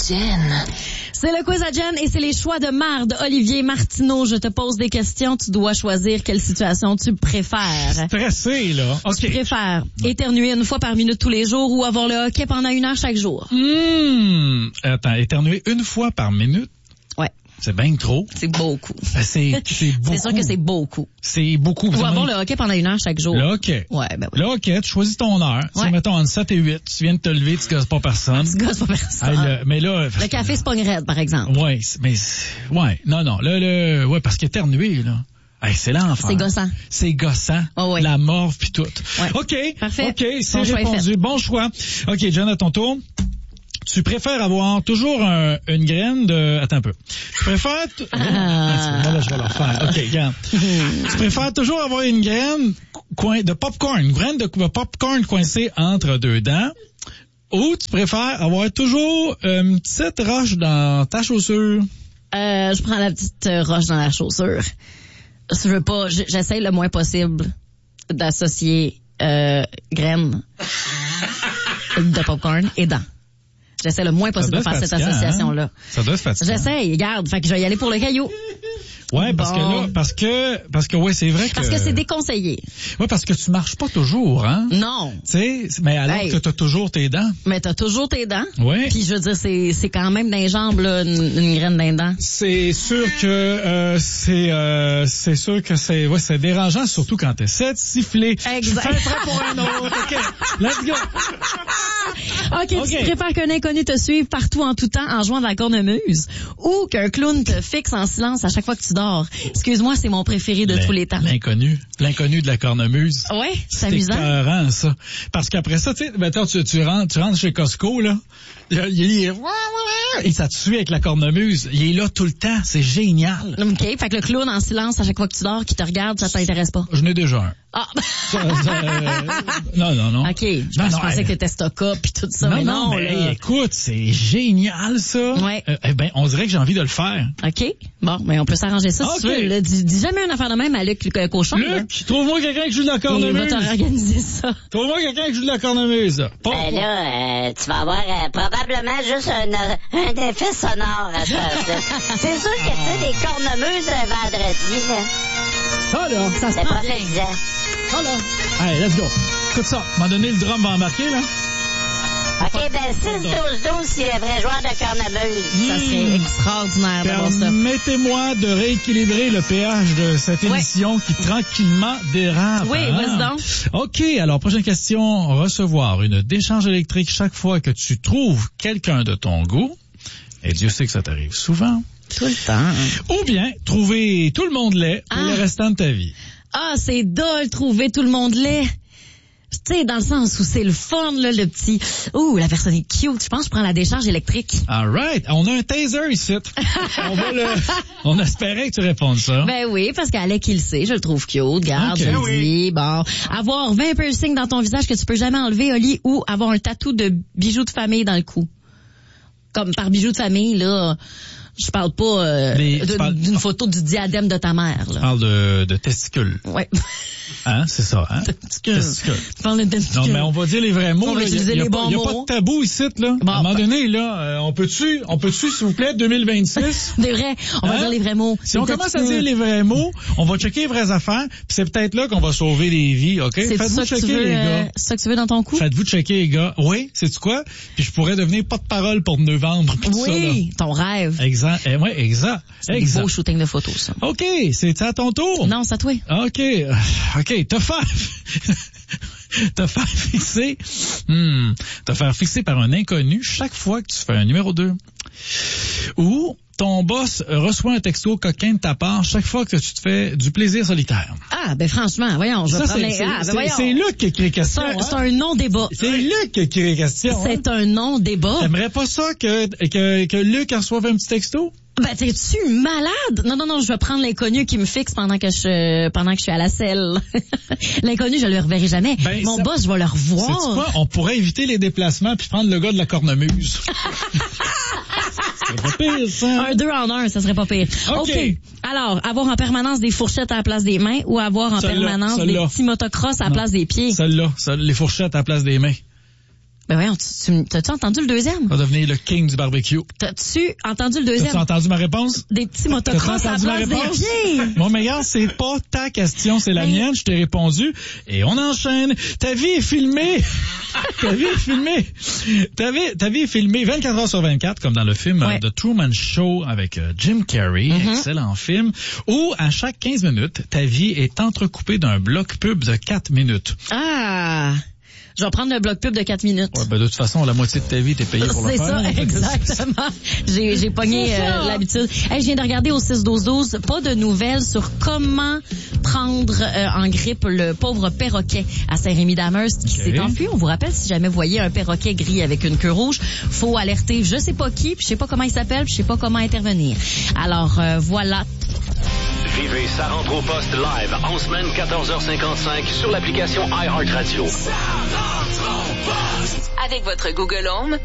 Jen. C'est le quiz à Jen et c'est les choix de marde. Olivier Martineau, je te pose des questions. Tu dois choisir quelle situation tu préfères. Stressé, là. OK. Tu préfères éternuer une fois par minute tous les jours ou avoir le hockey pendant 1 heure chaque jour? Attends, éternuer une fois par minute? Ouais. C'est bien trop. C'est beaucoup. C'est beaucoup. C'est sûr que c'est beaucoup. C'est beaucoup. Ou avoir le hockey pendant 1 heure chaque jour. Le hockey. Ouais, ben oui. Le hockey, tu choisis ton heure. Ouais. Tu mettons entre 7 et 8. Tu viens de te lever, tu gosses pas personne. Tu gosses pas personne. Mais là... Le café se pogne raide, par exemple. Ouais, ouais. Non. Ouais, parce qu'éternuer, là... Hey, c'est l'enfer. C'est gossant. C'est gossant. Oh, oui. La morve puis tout. Ouais. OK. Parfait. OK, c'est Bon choix répondu. Bon choix. OK, Jen, à ton tour. Tu préfères avoir toujours une graine de... Attends un peu. Tu préfères... Là, je vais le refaire. OK, regarde. Tu préfères toujours avoir une graine de popcorn, une graine de popcorn coincée entre deux dents, ou tu préfères avoir toujours une petite roche dans ta chaussure? Je prends la petite roche dans la chaussure. Je veux pas... J'essaie le moins possible d'associer graines de popcorn et dents. J'essaie le moins possible de faire cette association-là. Hein? Ça doit être fatigant. J'essaie, regarde. Fait que je vais y aller pour le caillou. Ouais, parce que là, parce que ouais, c'est vrai que... Parce que c'est déconseillé. Ouais, parce que tu marches pas toujours, hein? Non. Tu sais, mais alors que t'as toujours tes dents. Mais t'as toujours tes dents. Ouais. Puis je veux dire, c'est quand même dans les jambes, là, une graine d'un dent. C'est sûr que, c'est sûr que c'est dérangeant, surtout quand t'essaies de siffler. Exact. Je suis prêt pour un autre. OK. Let's go. OK. Tu préfères qu'un inconnu te suive partout en tout temps en jouant de la cornemuse ou qu'un clown te fixe en silence à chaque fois que tu dors? Excuse-moi, c'est mon préféré de tous les temps. L'inconnu de la cornemuse. Ouais, c'est amusant. C'est écœurant, ça. Parce qu'après ça, tu sais, mettons, tu rentres chez Costco, là, il est... Et ça te suit avec la cornemuse. Il est là tout le temps. C'est génial. OK. Fait que le clown en silence à chaque fois que tu dors, qui te regarde, ça t'intéresse pas? Je n'ai déjà un. Ah! Non. OK. Je pensais que t'étais stock-up pis tout ça. Non, mais écoute, c'est génial, ça. Ouais. On dirait que j'ai envie de le faire. OK. Bon, mais on peut s'arranger ça si tu veux. Là, dis jamais une affaire de même à Luc le cochon. Luc, trouve-moi quelqu'un qui joue de la cornemuse. Il va t'organiser ça. Trouve-moi quelqu'un qui joue de la cornemuse. Là, tu vas avoir probablement juste un effet sonore à ça. C'est sûr que tu sais, des cornemuses un vendredi, là. Ça, là. Ça se c'est prend pas bien. faisant. Ça, là. Allez, let's go. Écoute ça. À un moment donné, le drum va embarquer, là. OK, 6-12-12, s'il y a un vrai joueur de cornemuse. Ça serait extraordinaire d'avoir ça. Permettez-moi de rééquilibrer le pH de cette émission qui tranquillement dérape. Oui, vas-y donc. OK, alors prochaine question. Recevoir une décharge électrique chaque fois que tu trouves quelqu'un de ton goût. Et Dieu sait que ça t'arrive souvent. Tout le temps. Ou bien trouver tout le monde laid pour le restant de ta vie. Ah, c'est dole trouver tout le monde laid. Tu sais, dans le sens où c'est le fun, là, le petit... Ouh, la personne est cute. Je pense que je prends la décharge électrique. All right. On a un taser ici. On espérait que tu répondes ça. Ben oui, parce qu'Alec, il le sait. Je le trouve cute. Garde, je le dis. Bon. Avoir 20 piercings dans ton visage que tu peux jamais enlever, Oli, ou avoir un tatou de bijoux de famille dans le cou. Comme par bijoux de famille, là... Je parle pas d'une photo du diadème de ta mère. Là. Tu parles de testicules. Ouais. Hein, c'est ça, hein? Testicules. Tu parles de testicules. Non, mais on va dire les vrais mots. On va utiliser les bons mots. Il n'y a pas de tabou ici, là. Bon, à un moment donné, là, on peut-tu, s'il vous plaît, 2026? Des vrais. On va dire les vrais mots. Si on commence à dire les vrais mots, on va checker les vraies affaires, puis c'est peut-être là qu'on va sauver les vies, OK? Faites-vous checker, les gars. C'est ça que tu veux dans ton cou? Faites-vous checker, les gars. Oui, sais-tu quoi? Puis je pourrais devenir porte-parole pour novembre. Oui, ton rêve. Exact. Oui, exact. C'est des beaux shootings de photos, ça. OK, c'est à ton tour. Non, c'est à toi. OK, te faire fixer par un inconnu chaque fois que tu fais un numéro 2. Ou ton boss reçoit un texto coquin de ta part chaque fois que tu te fais du plaisir solitaire. Ah, ben franchement, voyons, je vais prendre les... C'est Luc qui écrit question. C'est un non-débat. C'est Luc qui écrit question. C'est un non-débat. T'aimerais pas ça que Luc reçoive un petit texto? Ben, t'es-tu malade? Non, je vais prendre l'inconnu qui me fixe pendant que je suis à la selle. L'inconnu, je le reverrai jamais. Ben, mon boss, je vais le revoir. Sais-tu quoi? On pourrait éviter les déplacements puis prendre le gars de la cornemuse. C'est pas pire, ça. Un 2 en 1, ça serait pas pire. OK. Alors, avoir en permanence des fourchettes à la place des mains ou avoir en permanence des petits motocross à la place des pieds? Celle-là, les fourchettes à la place des mains. Ben voyons, t'as-tu entendu le deuxième? Va devenir le king du barbecue. T'as-tu entendu le deuxième? T'as-tu entendu ma réponse? Des petits motocross à la place des pieds. Mon meilleur, c'est pas ta question, c'est la mienne. Je t'ai répondu. Et on enchaîne. Ta vie est filmée. Ta vie est filmée. Ta vie est filmée 24 heures sur 24, comme dans le film The Truman Show avec Jim Carrey. Excellent film. Où, à chaque 15 minutes, ta vie est entrecoupée d'un bloc pub de 4 minutes. Ah! Je vais prendre le bloc pub de 4 minutes. Ouais, ben de toute façon, la moitié de ta vie, t'es payé pour le faire. C'est ça, exactement. J'ai pogné l'habitude. Hey, je viens de regarder au 6-12-12, pas de nouvelles sur comment prendre en grippe le pauvre perroquet à Saint-Rémy-d'Amherst qui s'est enfui. On vous rappelle, si jamais vous voyez un perroquet gris avec une queue rouge, faut alerter je sais pas qui, puis je sais pas comment il s'appelle, puis je sais pas comment intervenir. Alors, voilà. Vivez Ça rentre au poste live en semaine 14h55 sur l'application iHeartRadio. Avec votre Google Home,